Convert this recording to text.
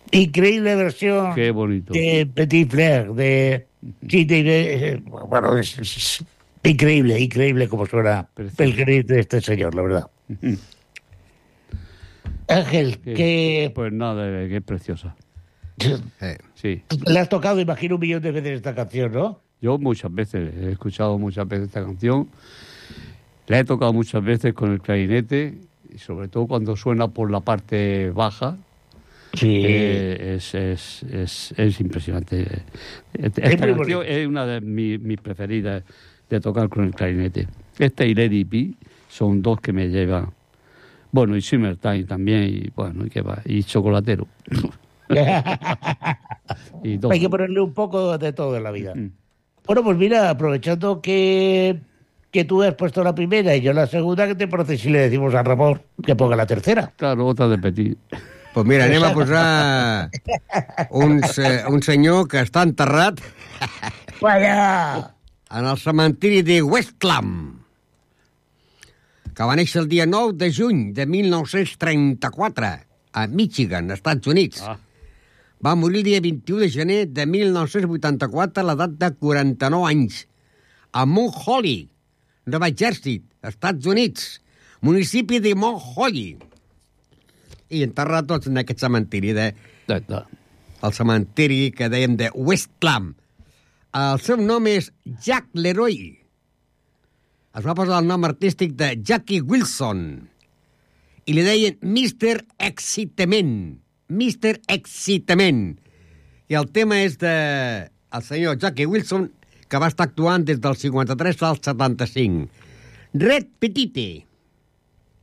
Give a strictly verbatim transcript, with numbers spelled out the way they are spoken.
Increíble versión. Qué bonito. De Petit Flair, de... Sí, de, de- bueno, es, es increíble, increíble como suena Precioso. el gris de este señor, la verdad. Ángel, Que- que Pues nada, que es preciosa. Eh, Sí. le has tocado, imagino, un millón de veces esta canción, ¿no? Yo muchas veces, he escuchado muchas veces esta canción, la he tocado muchas veces con el clarinete, y sobre todo cuando suena por la parte baja, Sí. eh, es, es, es, es impresionante. Esta Es muy canción bonito. es una de mis, mis preferidas de tocar con el clarinete. Esta y Lady P son dos que me llevan. Bueno, y Summertime también, y bueno, y qué va, y Chocolatero. y dos. Hay que ponerle un poco de todo en la vida. Mm. Bueno, pues mira, aprovechando que, que tú has puesto la primera y yo la segunda, ¿qué te parece si le decimos a Ramón que ponga la tercera? Claro, otra de Petit. pues mira, anem a posar un, se, un senyor que està enterrat Vaya! en el cementiri de Westlam, que va néixer el dia nou de juny de mil nou-cents trenta-quatre a Michigan, Estats Units. Ah. Va morir el dia vint-i-u de gener de mil nou-cents vuitanta-quatre a l'edat de quaranta-nou anys, a Mount Holly, Nova Jersey, Estats Units, municipi de Mount Holly. I enterrat tots en aquest cementiri, de, Da, da. el cementiri que dèiem de Westlam. El seu nom és Jack Leroy. Es va posar el nom artístic de Jackie Wilson i li deien mister Excitament. mister Excitament. I el tema és de el senyor Jackie Wilson, que va estar actuant des del cinquanta-tres al setanta-cinc. Red Petite.